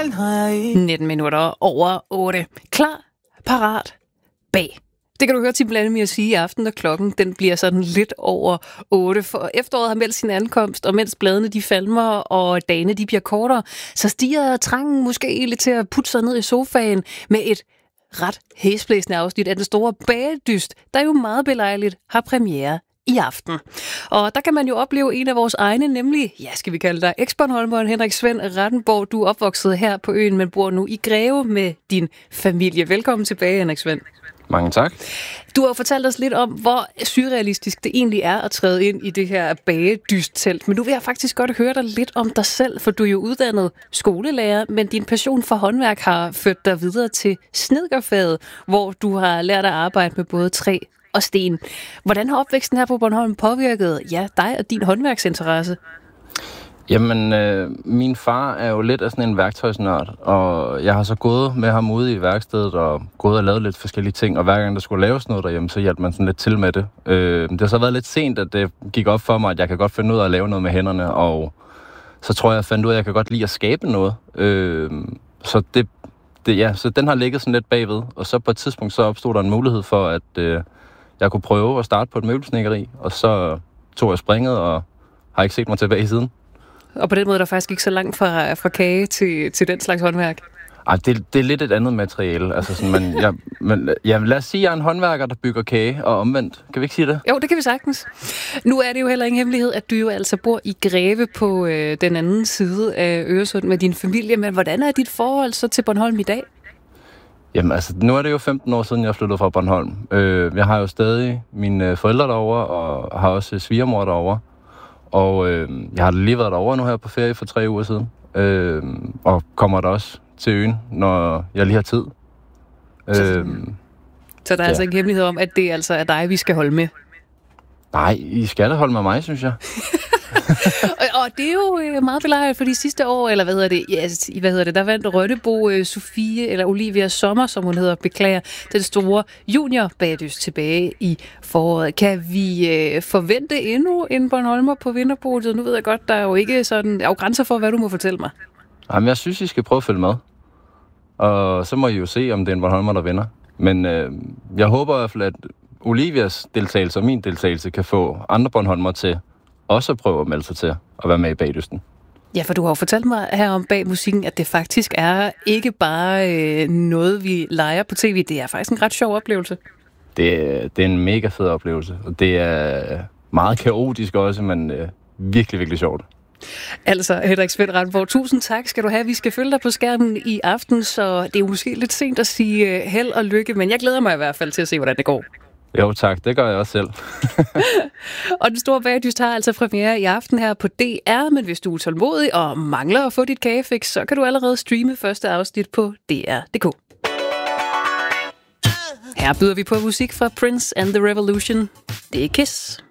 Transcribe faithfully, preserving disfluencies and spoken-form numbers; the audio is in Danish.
nitten minutter over otte. Klar, parat, bag. Det kan du høre Tim Blandemir sige i aften, når klokken den bliver sådan lidt over otte. For efteråret har meldt sin ankomst, og mens bladene de falmer, og dagene de bliver kortere, så stiger trangen måske lidt til at putte sig ned i sofaen med et ret hæsblæsende afsnit af den store bagedyst, der jo meget belejligt har premiere i aften. Og der kan man jo opleve en af vores egne, nemlig, ja, skal vi kalde dig, eks-bornholmeren Henrik Svend Rattenborg. Du er opvokset her på øen, men bor nu i Greve med din familie. Velkommen tilbage, Henrik Svend. Mange tak. Du har fortalt os lidt om, hvor surrealistisk det egentlig er at træde ind i det her bagedysttelt. Men du vil jeg faktisk godt høre dig lidt om dig selv, for du er jo uddannet skolelærer, men din passion for håndværk har ført dig videre til snedkerfaget, hvor du har lært at arbejde med både træ og sten. Hvordan har opvæksten her på Bornholm påvirket ja, dig og din håndværksinteresse? Jamen, øh, min far er jo lidt af sådan en værktøjsnørd, og jeg har så gået med ham ude i værkstedet og gået og lavet lidt forskellige ting, og hver gang der skulle laves noget derhjemme, så hjalp man sådan lidt til med det. Øh, det har så været lidt sent, at det gik op for mig, at jeg kan godt finde ud af at lave noget med hænderne, og så tror jeg, jeg fandt ud af, at jeg kan godt lide at skabe noget. Øh, så, det, det, ja, så den har ligget sådan lidt bagved, og så på et tidspunkt så opstod der en mulighed for, at øh, jeg kunne prøve at starte på et møbelsnedkeri, og så tog jeg springet og har ikke set mig tilbage siden. Og på den måde er der faktisk ikke så langt fra, fra kage til, til den slags håndværk? Ej, det, det er lidt et andet materiale. Altså sådan, man, jeg, men, ja, lad os sige, at jeg er en håndværker, der bygger kage, og omvendt. Kan vi ikke sige det? Jo, det kan vi sagtens. Nu er det jo heller ingen hemmelighed, at du jo altså bor i Greve på øh, den anden side af Øresund med din familie. Men hvordan er dit forhold så til Bornholm i dag? Jamen altså, nu er det jo femten år siden, jeg flyttede fra Bornholm. Øh, jeg har jo stadig mine forældre derovre, og har også svigermor derovre. Og øh, jeg har lige været derovre nu her på ferie for tre uger siden. Øh, og kommer der også til øen, når jeg lige har tid. Så, øh, så der er ja. altså ikke hemmelighed om, at det altså er dig, vi skal holde med? Nej, I skal da holde med mig, synes jeg. og, og det er jo meget belejligt, for de sidste år, eller hvad hedder det, ja, hvad hedder det, der vandt Rønnebo Sofie, eller Olivia Sommer, som hun hedder, beklager, den store junior-bagdyst tilbage i foråret. Kan vi øh, forvente endnu en Bornholmer på vinterpodiet? Nu ved jeg godt, der er jo ikke sådan, der er jo grænser for, hvad du må fortælle mig. Jamen, jeg synes, I skal prøve at følge med. Og så må I jo se, om det er en Bornholmer, der vinder. Men øh, jeg håber i hvert fald, at Olivias deltagelse og min deltagelse kan få andre Bornholmer til også at prøve at melde sig til at være med i bagdysten. Ja, for du har jo fortalt mig her om bag musikken, at det faktisk er ikke bare øh, noget, vi leger på tv. Det er faktisk en ret sjov oplevelse. Det, det er en mega fed oplevelse, og det er meget kaotisk også, men øh, virkelig, virkelig sjovt. Altså, Henrik Svend Rattenborg, tusind tak skal du have. Vi skal følge dig på skærmen i aften, så det er måske lidt sent at sige held og lykke, men jeg glæder mig i hvert fald til at se, hvordan det går. Jo tak, det gør jeg også selv. Og den store bagdyst har altså premiere i aften her på D R, men hvis du er tålmodig og mangler at få dit kagefix, så kan du allerede streame første afsnit på D R punktum d k. Her byder vi på musik fra Prince and the Revolution. Det er Kiss.